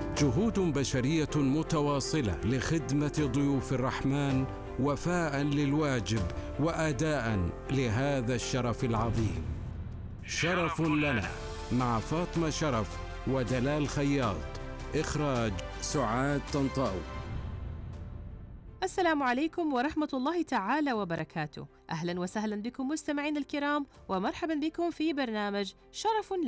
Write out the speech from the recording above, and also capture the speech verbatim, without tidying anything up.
جهود بشرية متواصلة لخدمة ضيوف الرحمن وفاء للواجب وأداء لهذا الشرف العظيم. شرف لنا مع فاطمة شرف ودلال خياط. إخراج سعاد طنطاوي. السلام عليكم ورحمة الله تعالى وبركاته. أهلا وسهلا بكم مستمعين الكرام، ومرحبا بكم في برنامج شرف